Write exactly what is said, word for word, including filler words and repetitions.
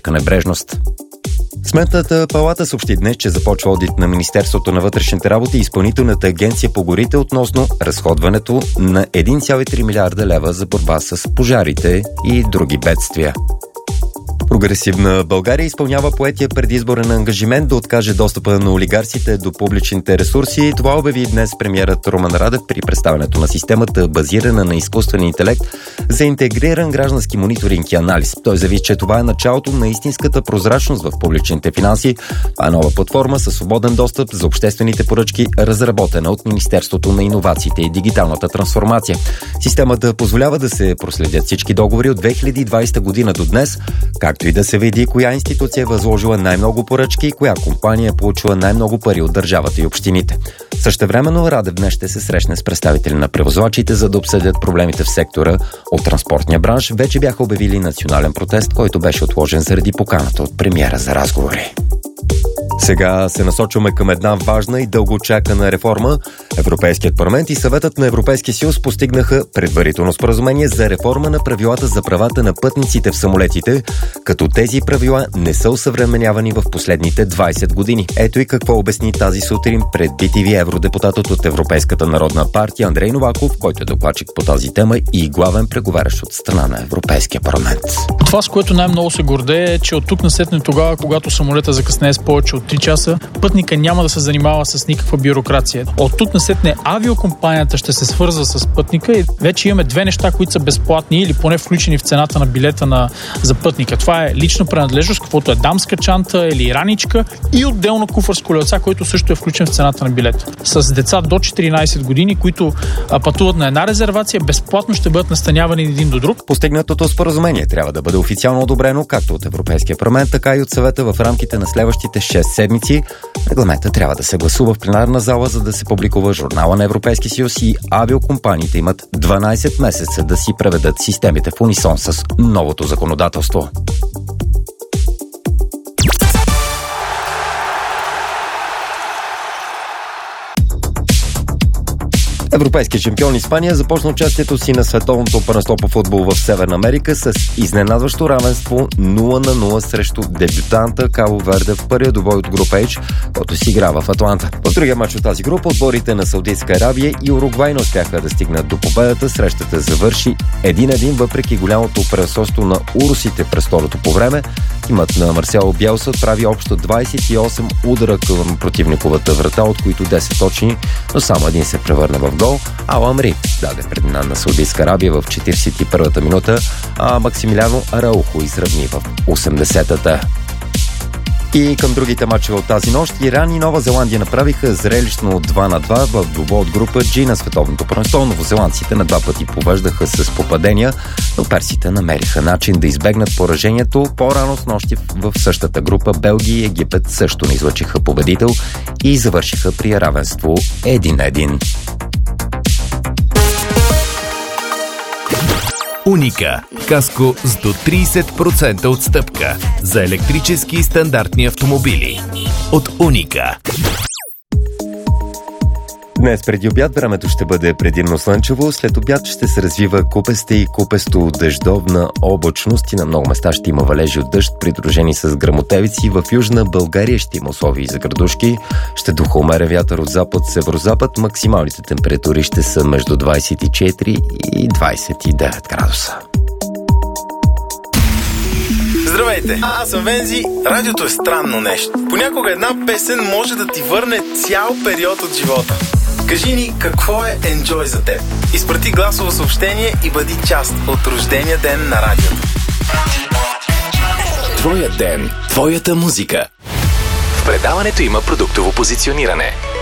тежка небрежност. Сметната палата съобщи днес, че започва одит на Министерството на вътрешните работи и Изпълнителната агенция по горите относно разходването на един цяло и три милиарда лева за борба с пожарите и други бедствия. Прогресивна България изпълнява поетия предизборен ангажимент да откаже достъпа на олигарсите до публичните ресурси. Това обяви днес премиерът Румен Радев при представянето на системата, базирана на изкуствен интелект, за интегриран граждански мониторинг и анализ. Той заяви, че това е началото на истинската прозрачност в публичните финанси. Това е нова платформа със свободен достъп за обществените поръчки, разработена от Министерството на иновациите и дигиталната трансформация. Системата позволява да се проследят всички договори от две хиляди и двадесета година до днес, както и да се види коя институция е възложила най-много поръчки и коя компания е получила най-много пари от държавата и общините. Същевременно Радев днес ще се срещне с представители на превозвачите, за да обсъдят проблемите в сектора. От транспортния бранш вече бяха обявили национален протест, който беше отложен заради поканата от премиера за разговори. Сега се насочваме към една важна и дълго чакана реформа. Европейският парламент и Съветът на Европейския съюз постигнаха предварително споразумение за реформа на правилата за правата на пътниците в самолетите, като тези правила не са осъвременявани в последните двадесет години. Ето и какво обясни тази сутрин пред би ти ви евродепутатът от Европейската народна партия Андрей Новаков, който е докладчик по тази тема и главен преговарящ от страна на Европейския парламент. Това, с което най-много се гордее, е, че от тук насетне тогава, когато самолета закъснее с повече от три часа, пътника няма да се занимава с никаква бюрокрация. От тук насетне авиокомпанията ще се свързва с пътника и вече имаме две неща, които са безплатни или поне включени в цената на билета на, за пътника. Това е лична принадлежност, каквото е дамска чанта или раничка, и отделно куфър с колелца, който също е включен в цената на билета. С деца до четиринадесет години, които а, пътуват на една резервация, безплатно ще бъдат настанявани един до друг. Постигнатото споразумение трябва да бъде официално одобрено както от Европейския парламент, така и от Съвета в рамките на следващите шест седмици. Регламентът трябва да се гласува в пленарна зала, за да се публикува журнала на Европейския съюз, и авиокомпаниите имат дванадесет месеца да си преведат системите в унисон с новото законодателство. Европейски шампион Испания започна участието си на световното първенство по футбол в Северна Америка с изненадващо равенство нула на нула срещу дебютанта Кабо Верде в първия двубой от група H, който си играва в Атланта. В другия матч от тази група отборите на Саудитска Арабия и Уругвай не успяха да стигнат до победата. Срещата завърши един-един въпреки голямото превъзходство на урусите през второто по време. Тимът на Марсело Биелса отправи общо двадесет и осем удара към противниковата врата, от които десет точни, но само един се превърна в гол. Ал Амри даде преднина на Саудитска Арабия в четиридесет и първата минута, а Максимилиано Араухо изравни в осемдесетата. И към другите мачове от тази нощ, Иран и Нова Зеландия направиха зрелищно два на два в двубой от група G на световното първенство. Новозеландците на два пъти повеждаха с попадения, но персите намериха начин да избегнат поражението. По-рано с нощи в същата група Белгия и Египет също не излъчиха победител и завършиха при равенство един на един. Уника. Каско с до тридесет процента отстъпка за електрически и стандартни автомобили. От Уника. Днес преди обяд времето ще бъде предимно слънчево, след обяд ще се развива купеста и купесто дъждовна облачност и на много места ще има валежи от дъжд, придружени с гръмотевици. В Южна България ще има условия за градушки, ще духа умерен вятър от запад-северозапад, максималните температури ще са между двадесет и четири и двадесет и девет градуса. Здравейте, аз съм Вензи. Радиото е странно нещо. Понякога една песен може да ти върне цял период от живота. Кажи ни какво е Enjoy за теб. Изпрати гласово съобщение и бъди част от рождения ден на радиото. Твоя ден, твоята музика. В предаването има продуктово позициониране.